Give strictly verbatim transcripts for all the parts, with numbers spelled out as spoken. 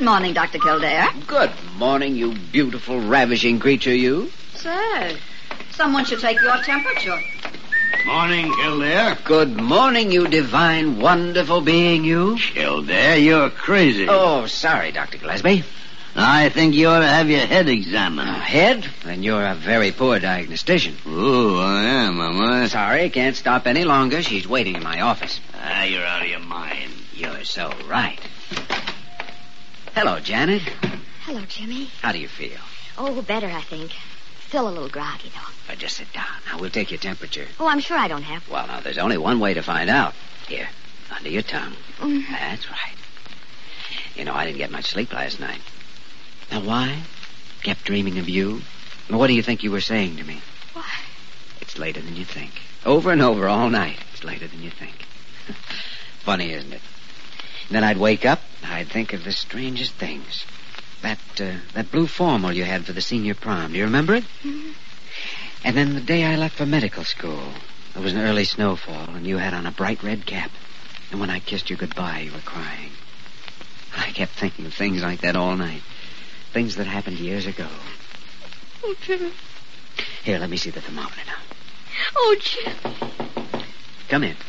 Good morning, Doctor Kildare. Good morning, you beautiful, ravishing creature, you. Sir, someone should take your temperature. Morning, Kildare. Good morning, you divine, wonderful being, you. Kildare, you're crazy. Oh, sorry, Doctor Gillespie. I think you ought to have your head examined. Uh, head? Then you're a very poor diagnostician. Oh, I am, am I? Sorry, can't stop any longer. She's waiting in my office. Ah, you're out of your mind. You're so right. Hello, Janet. Hello, Jimmy. How do you feel? Oh, better, I think. Still a little groggy, though. Uh, just sit down. Now, we'll take your temperature. Oh, I'm sure I don't have to. Well, now, there's only one way to find out. Here, under your tongue. Mm. That's right. You know, I didn't get much sleep last night. Now, why? Kept dreaming of you. What do you think you were saying to me? What? It's later than you think. Over and over all night. It's later than you think. Funny, isn't it? And then I'd wake up, I'd think of the strangest things. That, uh, that blue formal you had for the senior prom. Do you remember it? Mm-hmm. And then the day I left for medical school, there was an early snowfall, and you had on a bright red cap. And when I kissed you goodbye, you were crying. I kept thinking of things like that all night. Things that happened years ago. Oh, Jimmy. Here, let me see the thermometer now. Oh, Jim. Come in.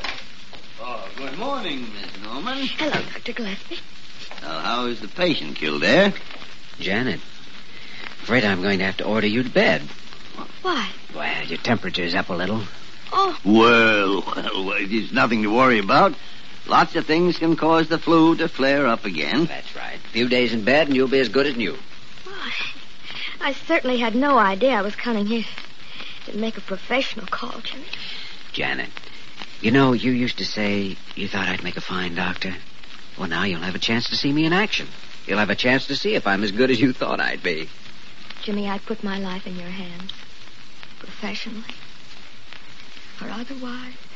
Oh, good morning, Miss Norman. Hello, Doctor Gillespie. Well, how is the patient, Kildare? Janet, afraid I'm going to have to order you to bed. Why? Well, your temperature's up a little. Oh. Well, well, there's nothing to worry about. Lots of things can cause the flu to flare up again. That's right. A few days in bed and you'll be as good as new. Oh, I certainly had no idea I was coming here to make a professional call, Jimmy. Janet, you know, you used to say you thought I'd make a fine doctor. Well, now you'll have a chance to see me in action. You'll have a chance to see if I'm as good as you thought I'd be. Jimmy, I put my life in your hands. Professionally. Or otherwise.